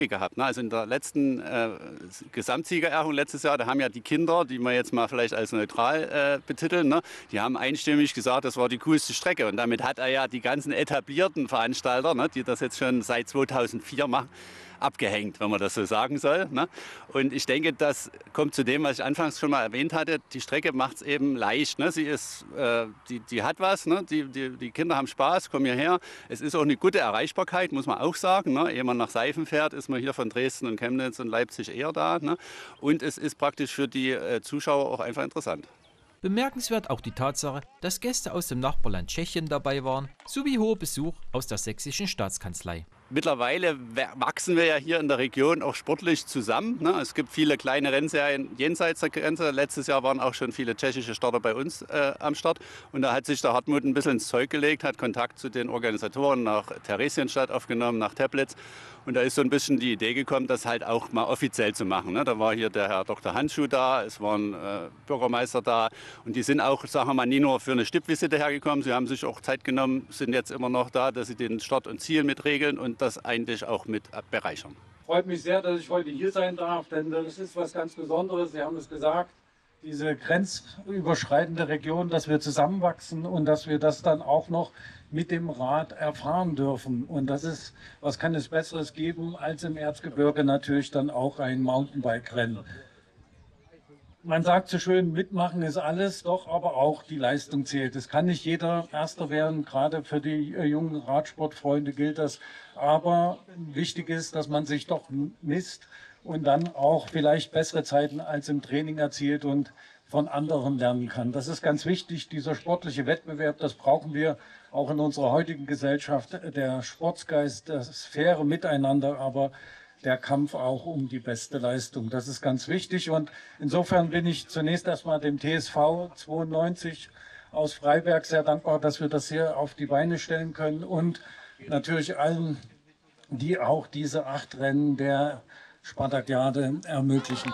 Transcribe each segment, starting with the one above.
gehabt. Ne? Also in der letzten Gesamtsiegerehrung letztes Jahr, da haben ja die Kinder, die wir jetzt mal vielleicht als neutral betiteln, ne? Die haben einstimmig gesagt, das war die coolste Strecke. Und damit hat er ja die ganzen etablierten Veranstalter, ne, die das jetzt schon seit 2004 machen, abgehängt, wenn man das so sagen soll. Ne? Und ich denke, das kommt zu dem, was ich anfangs schon mal erwähnt hatte. Die Strecke macht es eben leicht. Ne? Sie ist, die hat was. Ne? Die Kinder haben Spaß, kommen hierher. Es ist auch eine gute Erreichbarkeit, muss man auch sagen. Ne? Ehe man nach Seifen fährt, ist man hier von Dresden und Chemnitz und Leipzig eher da. Ne? Und es ist praktisch für die Zuschauer auch einfach interessant. Bemerkenswert auch die Tatsache, dass Gäste aus dem Nachbarland Tschechien dabei waren, sowie hoher Besuch aus der sächsischen Staatskanzlei. Mittlerweile wachsen wir ja hier in der Region auch sportlich zusammen. Ne? Es gibt viele kleine Rennserien jenseits der Grenze. Letztes Jahr waren auch schon viele tschechische Starter bei uns am Start. Und da hat sich der Hartmut ein bisschen ins Zeug gelegt, hat Kontakt zu den Organisatoren nach Theresienstadt aufgenommen, nach Teplitz. Und da ist so ein bisschen die Idee gekommen, das halt auch mal offiziell zu machen. Ne? Da war hier der Herr Dr. Handschuh da, es waren Bürgermeister da. Und die sind auch, sagen wir mal, nie nur für eine Stippvisite hergekommen. Sie haben sich auch Zeit genommen, sind jetzt immer noch da, dass sie den Start und Ziel mitregeln und das eigentlich auch mit bereichern. Freut mich sehr, dass ich heute hier sein darf, denn das ist was ganz Besonderes. Sie haben es gesagt, diese grenzüberschreitende Region, dass wir zusammenwachsen und dass wir das dann auch noch mit dem Rad erfahren dürfen. Und das ist, was kann es Besseres geben, als im Erzgebirge natürlich dann auch ein Mountainbike-Rennen. Man sagt so schön, mitmachen ist alles, doch aber auch die Leistung zählt. Es kann nicht jeder Erster werden, gerade für die jungen Radsportfreunde gilt das. Aber wichtig ist, dass man sich doch misst und dann auch vielleicht bessere Zeiten als im Training erzielt und von anderen lernen kann. Das ist ganz wichtig, dieser sportliche Wettbewerb, das brauchen wir auch in unserer heutigen Gesellschaft. Der Sportsgeist, das faire Miteinander, aber der Kampf auch um die beste Leistung. Das ist ganz wichtig und insofern bin ich zunächst erstmal dem TSV 92 aus Freiberg sehr dankbar, dass wir das hier auf die Beine stellen können und natürlich allen, die auch diese 8 Rennen der Spartakiade ermöglichen.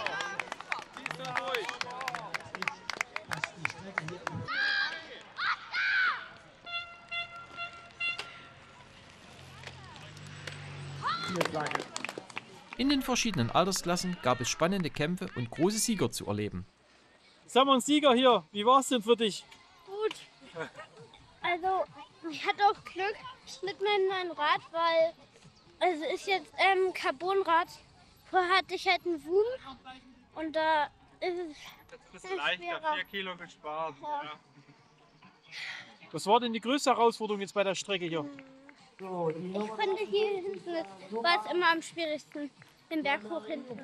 In den verschiedenen Altersklassen gab es spannende Kämpfe und große Sieger zu erleben. Jetzt haben wir einen Sieger hier. Wie war es denn für dich? Gut. Also ich hatte auch Glück mit meinem neuen Rad, weil es ist jetzt Carbonrad. Vorher hatte ich halt einen Woom und da ist es Das ist leichter, 4 Kilo gespart. Ja. Ja. Was war denn die größte Herausforderung jetzt bei der Strecke hier? Ich konnte hier hinten, war es immer am schwierigsten, den Berg hoch hinten.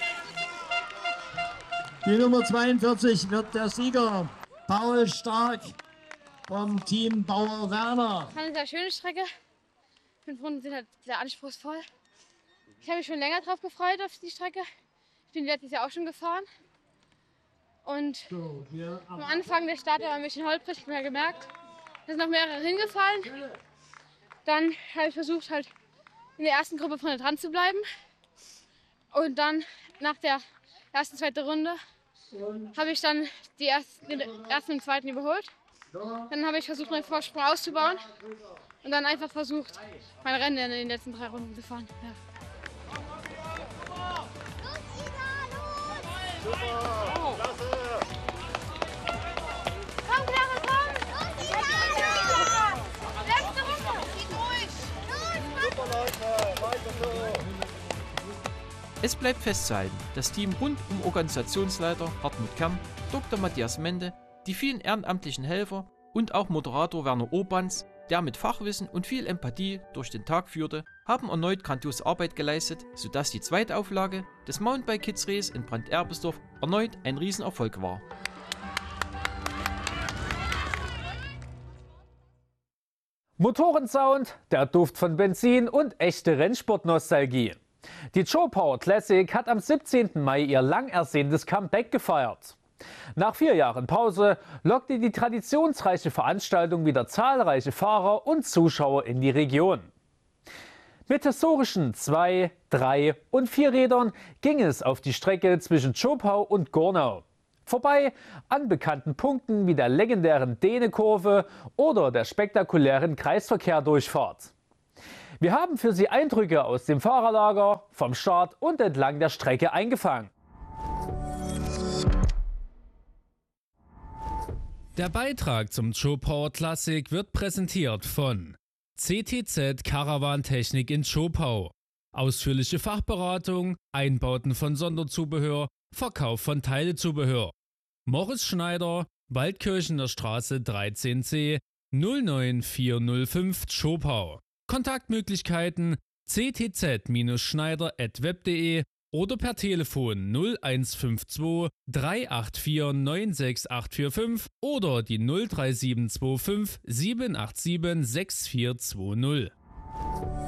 Die Nummer 42 wird der Sieger, Paul Stark vom Team Bauer Werner. Das war eine sehr schöne Strecke. 5 Runden sind halt sehr anspruchsvoll. Ich habe mich schon länger drauf gefreut auf die Strecke. Ich bin letztes Jahr auch schon gefahren. Und am Anfang der Start war ein bisschen holprig, ich habe gemerkt. Da sind noch mehrere hingefallen. Dann habe ich versucht, halt in der ersten Gruppe vorne dran zu bleiben. Und dann nach der ersten, zweiten Runde habe ich dann den ersten und zweiten überholt. Dann habe ich versucht, meinen Vorsprung auszubauen. Und dann einfach versucht, mein Rennen in den letzten 3 Runden zu fahren. Ja. Komm, Clara, komm! Letzte Runde! Es bleibt festzuhalten, das Team rund um Organisationsleiter Hartmut Kern, Dr. Matthias Mende, die vielen ehrenamtlichen Helfer und auch Moderator Werner Urbans, der mit Fachwissen und viel Empathie durch den Tag führte, haben erneut grandiose Arbeit geleistet, sodass die zweite Auflage des Mountainbike Kids Race in Brand-Erbesdorf erneut ein Riesenerfolg war. Motorensound, der Duft von Benzin und echte Rennsportnostalgie. Die Joe Power Classic hat am 17. Mai ihr lang ersehntes Comeback gefeiert. Nach 4 Jahren Pause lockte die traditionsreiche Veranstaltung wieder zahlreiche Fahrer und Zuschauer in die Region. Mit historischen 2-, 3- und 4-Rädern ging es auf die Strecke zwischen Zschopau und Gornau. Vorbei an bekannten Punkten wie der legendären Dehne-Kurve oder der spektakulären Kreisverkehrdurchfahrt. Wir haben für Sie Eindrücke aus dem Fahrerlager, vom Start und entlang der Strecke eingefangen. Der Beitrag zum Joe Power Classic wird präsentiert von CTZ Caravan Technik in Zschopau. Ausführliche Fachberatung, Einbauten von Sonderzubehör, Verkauf von Teilezubehör. Morris Schneider, Waldkirchener Straße 13c 09405 Zschopau. Kontaktmöglichkeiten ctz-schneider@web.de oder per Telefon 0152 384 96845 oder die 03725 787 6420.